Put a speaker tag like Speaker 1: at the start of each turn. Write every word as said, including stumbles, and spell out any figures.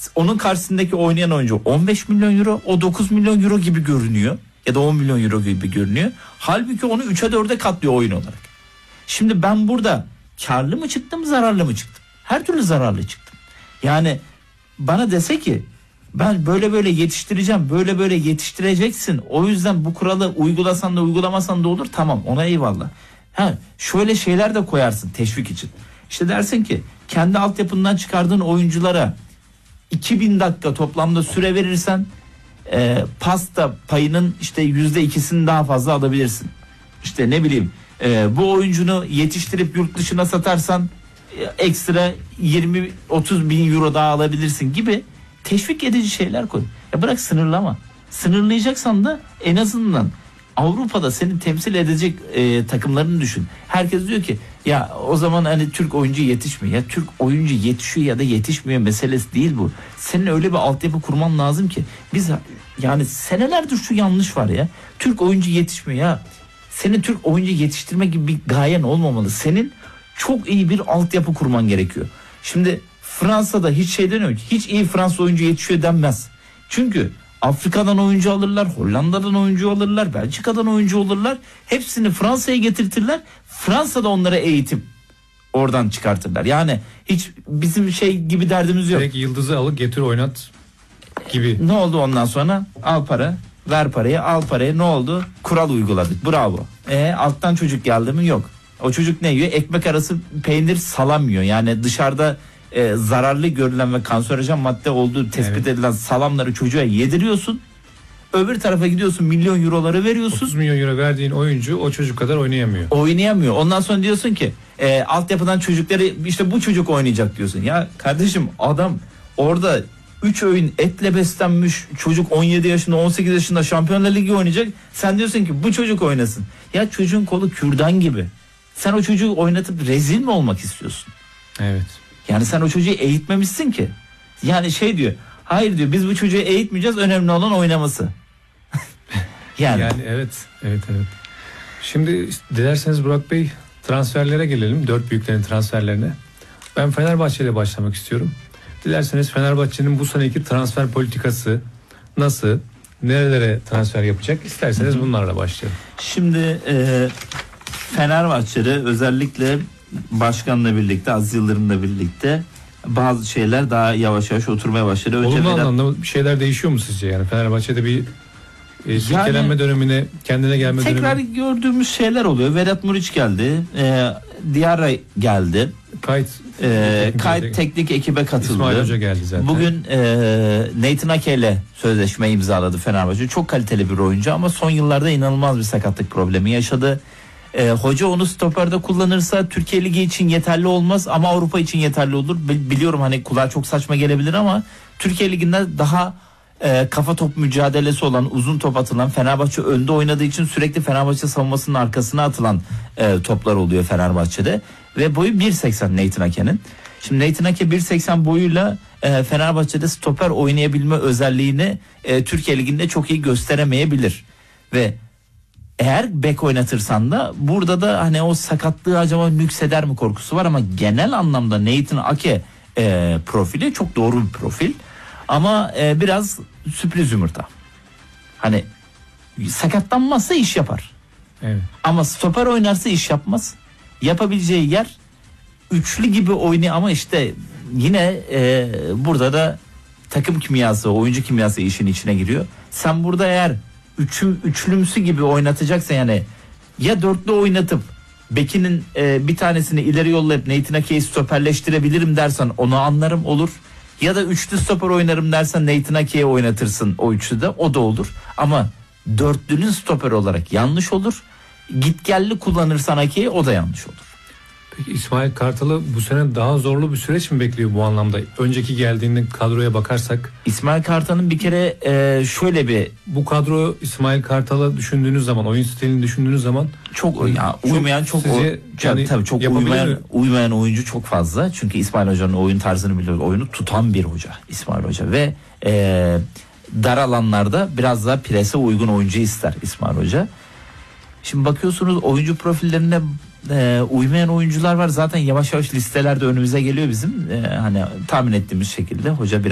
Speaker 1: Onun karşısındaki oynayan oyuncu on beş milyon euro, o dokuz milyon euro gibi görünüyor ya da on milyon euro gibi görünüyor. Halbuki onu üçe dörde katlıyor oyun olarak. Şimdi ben burada karlı mı çıktım, zararlı mı çıktım? Her türlü zararlı çıktım. Yani bana dese ki ben böyle böyle yetiştireceğim, böyle böyle yetiştireceksin, o yüzden bu kuralı uygulasan da uygulamasan da olur, tamam, ona eyvallah. Ha, şöyle şeyler de koyarsın teşvik için. İşte dersin ki kendi altyapından çıkardığın oyunculara iki bin dakika toplamda süre verirsen e, pasta payının işte yüzde ikisini daha fazla alabilirsin. İşte ne bileyim e, bu oyuncunu yetiştirip yurt dışına satarsan e, ekstra yirmi otuz bin euro daha alabilirsin gibi teşvik edici şeyler koy. Ya bırak sınırlama. Sınırlayacaksan da en azından Avrupa'da seni temsil edecek e, takımlarını düşün. Herkes diyor ki ya o zaman hani Türk oyuncu yetişmiyor. Ya Türk oyuncu yetişiyor ya da yetişmiyor meselesi değil bu. Senin öyle bir altyapı kurman lazım ki biz yani senelerdir şu yanlış var ya. Türk oyuncu yetişmiyor ya. Senin Türk oyuncu yetiştirme gibi bir gayen olmamalı. Senin çok iyi bir altyapı kurman gerekiyor. Şimdi Fransa'da hiç şey deniyor ki hiç iyi Fransız oyuncu yetişiyor denmez. Çünkü Afrika'dan oyuncu alırlar, Hollanda'dan oyuncu alırlar, Belçika'dan oyuncu alırlar. Hepsini Fransa'ya getirtirler. Fransa'da onlara eğitim oradan çıkartırlar. Yani hiç bizim şey gibi derdimiz yok.
Speaker 2: Direkt yıldızı alıp getir oynat gibi.
Speaker 1: Ne oldu ondan sonra? Al para, ver parayı, al parayı. Ne oldu? Kural uyguladık. Bravo. E alttan çocuk geldi mi? Yok. O çocuk ne yiyor? Ekmek arası peynir, salam yiyor. Yani dışarıda e, zararlı görülen ve kanserojen madde olduğu tespit evet. edilen salamları çocuğa yediriyorsun. Öbür tarafa gidiyorsun, milyon euroları veriyorsun.
Speaker 2: otuz milyon euro verdiğin oyuncu o çocuk kadar oynayamıyor.
Speaker 1: Oynayamıyor. Ondan sonra diyorsun ki e, altyapıdan çocukları işte bu çocuk oynayacak diyorsun. Ya kardeşim adam orada üç öğün etle beslenmiş çocuk on yedi yaşında on sekiz yaşında Şampiyonlar Ligi oynayacak. Sen diyorsun ki bu çocuk oynasın. Ya çocuğun kolu kürdan gibi. Sen o çocuğu oynatıp rezil mi olmak istiyorsun?
Speaker 2: Evet.
Speaker 1: Yani sen o çocuğu eğitmemişsin ki. Yani şey diyor. Hayır diyor biz bu çocuğu eğitmeyeceğiz. Önemli olan oynaması.
Speaker 2: yani. yani evet. Evet evet. Şimdi dilerseniz Burak Bey transferlere gelelim. Dört büyüklerin transferlerine. Ben Fenerbahçe ile başlamak istiyorum. Dilerseniz Fenerbahçe'nin bu seneki transfer politikası nasıl? Nerelere transfer yapacak? İsterseniz bunlarla başlayalım.
Speaker 1: Şimdi e, Fenerbahçe'de özellikle başkanla birlikte, Aziz Yıldırım'la birlikte bazı şeyler daha yavaş yavaş oturmaya başladı. Önce
Speaker 2: Olumlu
Speaker 1: Vedat...
Speaker 2: anlamda bir şeyler değişiyor mu sizce? Yani Fenerbahçe'de bir e, silkelenme yani, dönemine, kendine gelme
Speaker 1: tekrar
Speaker 2: dönemi.
Speaker 1: Tekrar gördüğümüz şeyler oluyor. Vedat Muriç geldi. E, Diarra geldi.
Speaker 2: Kayıt
Speaker 1: e, Kayıt teknik ekibe katıldı.
Speaker 2: İsmail Hoca geldi zaten.
Speaker 1: Bugün e, Nathan Ake ile sözleşme imzaladı Fenerbahçe. Çok kaliteli bir oyuncu ama son yıllarda inanılmaz bir sakatlık problemi yaşadı. Ee, hoca onu stoperde kullanırsa Türkiye Ligi için yeterli olmaz ama Avrupa için yeterli olur. Biliyorum hani kulağa çok saçma gelebilir ama Türkiye Ligi'nde daha e, kafa top mücadelesi olan, uzun top atılan, Fenerbahçe önde oynadığı için sürekli Fenerbahçe savunmasının arkasına atılan e, toplar oluyor Fenerbahçe'de. Ve boyu bir seksen Nathan Ake'nin. Şimdi Nathan Ake bir seksen boyuyla e, Fenerbahçe'de stoper oynayabilme özelliğini e, Türkiye Ligi'nde çok iyi gösteremeyebilir. Ve eğer bek oynatırsan da burada da hani o sakatlığı acaba nükseder mi korkusu var ama genel anlamda Nathan Ake e, profili çok doğru bir profil ama e, biraz sürpriz yumurta. Hani sakatlanmazsa iş yapar.
Speaker 2: Evet.
Speaker 1: Ama stoper oynarsa iş yapmaz. Yapabileceği yer üçlü gibi oynuyor ama işte yine e, burada da takım kimyası, oyuncu kimyası işin içine giriyor. Sen burada eğer Üçü, üçlümsü gibi oynatacaksa yani ya dörtlü oynatıp bekinin e, bir tanesini ileri yollayıp Nathan Ake'yi stoperleştirebilirim dersen onu anlarım, olur. Ya da üçlü stoper oynarım dersen Nathan Ake'yi oynatırsın o üçlüde, o da olur. Ama dörtlünün stoper olarak yanlış olur. Gitgelli kullanırsan Ake'yi, o da yanlış olur.
Speaker 2: Peki İsmail Kartal'ı bu sene daha zorlu bir süreç mi bekliyor bu anlamda? Önceki geldiğinde kadroya bakarsak.
Speaker 1: İsmail Kartal'ın bir kere e, şöyle bir...
Speaker 2: Bu kadro İsmail Kartal'ı düşündüğünüz zaman, oyun stilini düşündüğünüz zaman.
Speaker 1: Çok ya, uymayan çok...
Speaker 2: Sizce,
Speaker 1: o,
Speaker 2: yani
Speaker 1: tabii çok uymayan, uymayan oyuncu çok fazla. Çünkü İsmail Hoca'nın oyun tarzını biliyor. Oyunu tutan bir hoca İsmail Hoca. Ve e, dar alanlarda biraz daha prese uygun oyuncu ister İsmail Hoca. Şimdi bakıyorsunuz oyuncu profillerine e, uymayan oyuncular var. Zaten yavaş yavaş listelerde önümüze geliyor bizim. E, hani tahmin ettiğimiz şekilde hoca bir